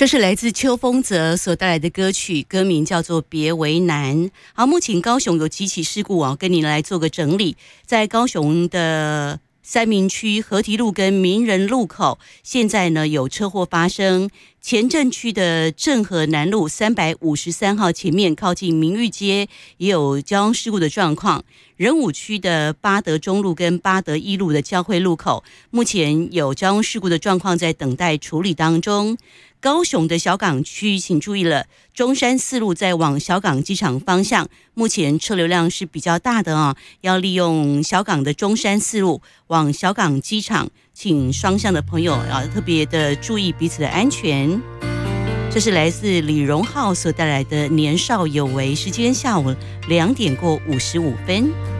这是来自邱锋泽所带来的歌曲，歌名叫做《别为难》。好，目前高雄有几起事故跟你来做个整理。在高雄的三民区河堤路跟民人路口，现在呢有车祸发生。前镇区的正和南路353号前面靠近明玉街也有交通事故的状况。仁武区的八德中路跟八德一路的交汇路口，目前有交通事故的状况在等待处理当中。高雄的小港区请注意了，中山四路在往小港机场方向，目前车流量是比较大的要利用小港的中山四路往小港机场，请双向的朋友要特别的注意彼此的安全。这是来自李荣浩所带来的《年少有为》，时间下午2点过55分。